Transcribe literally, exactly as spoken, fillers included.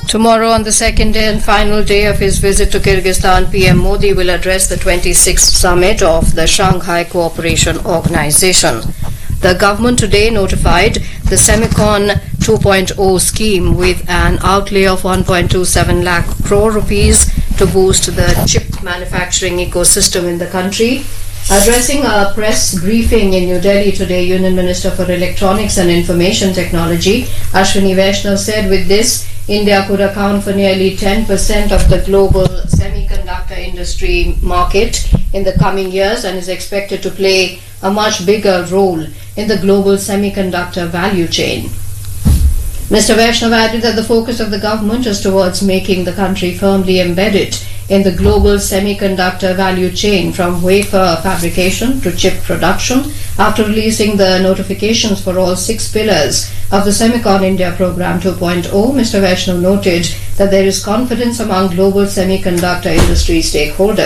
Tomorrow, on the second day and final day of his visit to Kyrgyzstan, P M Modi will address the twenty-sixth summit of the Shanghai Cooperation Organization. The government today notified the Semicon two point oh scheme with an outlay of one point two seven lakh crore rupees to boost the chip manufacturing ecosystem in the country. Addressing a press briefing in New Delhi today, Union Minister for Electronics and Information Technology, Ashwini Vaishnav, said with this, India could account for nearly ten percent of the global semiconductor industry market in the coming years and is expected to play a much bigger role in the global semiconductor value chain. Mister Vaishnav added that the focus of the government is towards making the country firmly embedded in the global semiconductor value chain from wafer fabrication to chip production. After releasing the notifications for all six pillars of the Semicon India Program two point oh, Mister Vaishnav noted that there is confidence among global semiconductor industry stakeholders